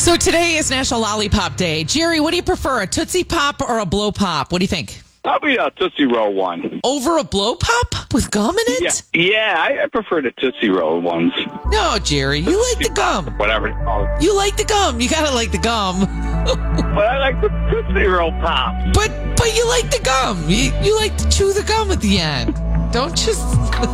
So today is National Lollipop Day. Jerry, what do you prefer, a Tootsie Pop or a Blow Pop? What do you think? Probably a Tootsie Roll one. Over a Blow Pop with gum in it? Yeah, I prefer the Tootsie Roll ones. No, Jerry, you like the gum. Whatever it's called. You like the gum. You gotta like the gum. But I like the Tootsie Roll Pop. But you like the gum. You like to chew the gum at the end. Don't just...